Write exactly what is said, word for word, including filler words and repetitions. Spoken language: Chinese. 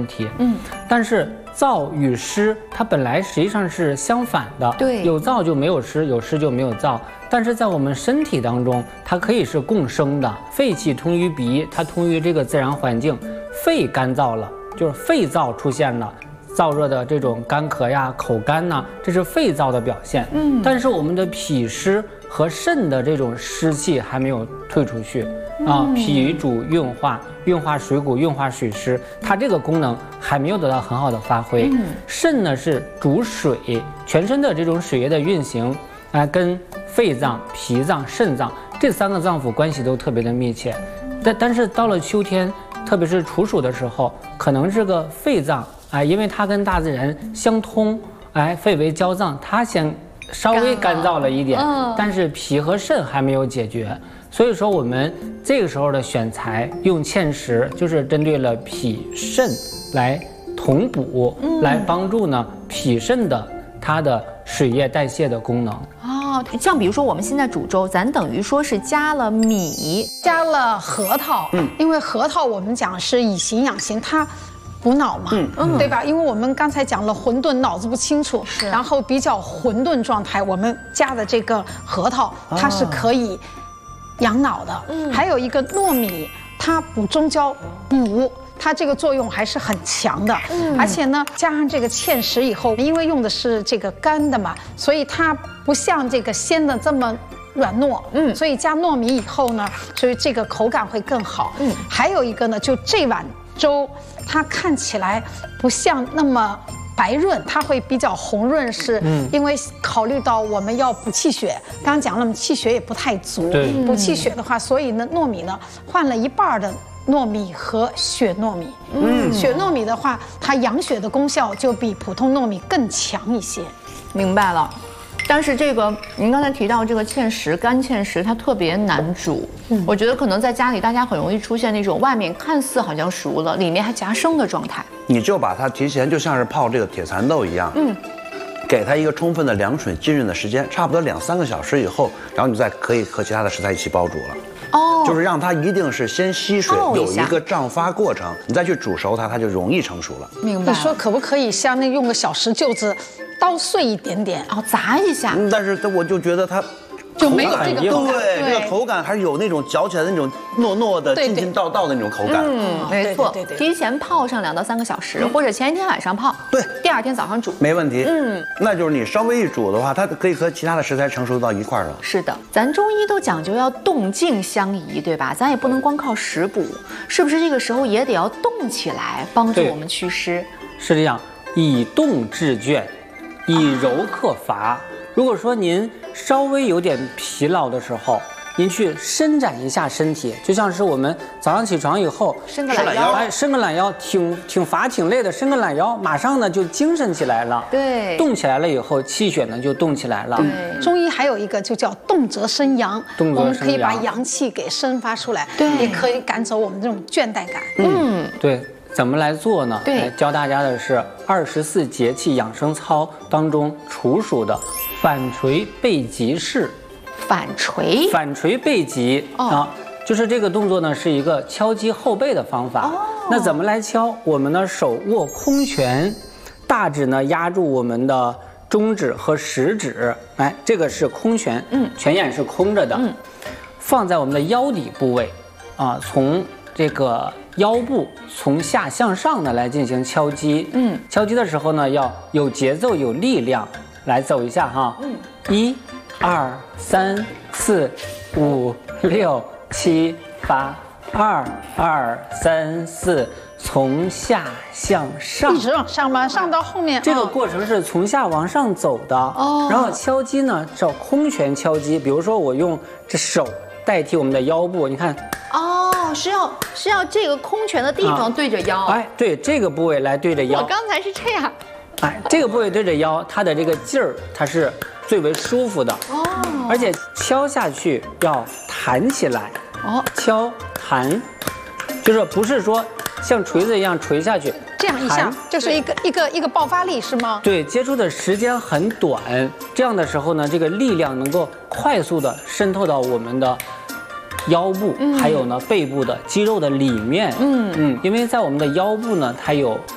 题。嗯，但是燥与湿它本来实际上是相反的， 对， 有燥就没有湿，有湿就没有燥。但是在我们身体当中，它可以是共生的。肺气通于鼻，它通于这个自然环境，肺干燥了，就是肺燥出现了。燥热的这种干咳呀、口干呐，这是肺燥的表现。嗯，但是我们的脾湿和肾的这种湿气还没有退出去啊。脾主运化，运化水谷，运化水湿，它这个功能还没有得到很好的发挥。肾呢是主水，全身的这种水液的运行，啊，跟肺脏、脾脏、肾脏这三个脏腑关系都特别的密切。但但是到了秋天，特别是处暑的时候，可能这个肺脏。哎，因为它跟大自然相通，哎，肺为娇脏，它先稍微干燥了一点，嗯、但是脾和肾还没有解决，所以说我们这个时候的选材用芡实，就是针对了脾肾来同补，嗯、来帮助呢脾肾的它的水液代谢的功能。 哦，像比如说我们现在煮粥，咱等于说是加了米， 加了核桃，嗯，因为核桃我们讲是以形养形，它。补脑嘛，嗯，对吧？因为我们刚才讲了混沌，脑子不清楚，是，然后比较混沌状态，我们加的这个核桃，它是可以养脑的。嗯，还有一个糯米，它补中焦补。它这个作用还是很强的，嗯，而且呢，加上这个芡实以后，因为用的是这个干的嘛，所以它不像这个鲜的这么软糯，嗯，所以加糯米以后呢，所以这个口感会更好。嗯，还有一个呢，就这碗粥，它看起来不像那么白润，它会比较红润，是因为考虑到我们要补气血。刚刚讲了，我们气血也不太足，补气血的话，所以呢，糯米呢换了一半的糯米和血糯米。嗯，血糯米的话，它养血的功效就比普通糯米更强一些。 明白了。但是这个您刚才提到这个芡实，干芡实它特别难煮。嗯，我觉得可能在家里大家很容易出现那种外面看似好像熟了，里面还夹生的状态。 你就把它提前，就像是泡这个铁蚕豆一样，嗯，给它一个充分的凉水浸润的时间，差不多两三个小时以后，然后你再可以和其他的食材一起煲煮了。哦，就是让它一定是先吸水，有一个胀发过程，你再去煮熟它，它就容易成熟了。 明白。你说可不可以像那用个小石臼子刀碎一点点， 然后砸一下？ 嗯，但是我就觉得它就没有这个口感， 对，这个口感还是有那种嚼起来的那种糯糯的、劲劲道道的那种口感。 嗯，没错，提前泡上两到三个小时，或者前一天晚上泡， 对， 第二天早上煮， 没问题。嗯，那就是你稍微一煮的话，它可以和其他的食材成熟到一块儿了。 是的，咱中医都讲究要动静相宜，对吧？咱也不能光靠食补，是不是这个时候也得要动起来，帮助我们祛湿？ 是这样，以动制倦，以柔克乏。如果说您稍微有点疲劳的时候，您去伸展一下身体，就像是我们早上起床以后伸个懒腰， 哎，伸个懒腰，挺挺乏挺累的，伸个懒腰，马上呢就精神起来了。 对， 动起来了以后，气血呢就动起来了。 对，中医还有一个就叫动则生阳， 动则生阳， 我们可以把阳气给生发出来，对，也可以赶走我们这种倦怠感。 嗯，对。怎么来做呢？ 对， 教大家的是二十四节气养生操当中处暑的反捶背脊式。 反捶， 反捶背脊、哦、啊，就是这个动作呢，是一个敲击后背的方法。哦、那怎么来敲？我们呢手握空拳，大指呢压住我们的中指和食指，哎，这个是空拳，嗯，拳眼是空着的，嗯，放在我们的腰底部位，啊，从这个腰部从下向上的来进行敲击，嗯，敲击的时候呢要有节奏有力量，来走一下哈，嗯，一、二、三、四、五、六、七、八，二、二、三、四，从下向上， 一直往上吗？上到后面， 这个过程是从下往上走的，哦，然后敲击呢叫空拳敲击，比如说我用这手代替我们的腰部，你看。 哦，是要是要这个空拳的地方对着腰， 哎，对这个部位来对着腰。 我刚才是这样， 哎，这个部位对着腰，它的这个劲儿它是最为舒服的哦，而且敲下去要弹起来哦，敲弹，就是不是说像锤子一样锤下去， 这样一下就是一个一个一个爆发力是吗？ 对，接触的时间很短，这样的时候呢，这个力量能够快速的渗透到我们的腰部，还有呢背部的肌肉的里面，嗯嗯，因为在我们的腰部呢，它有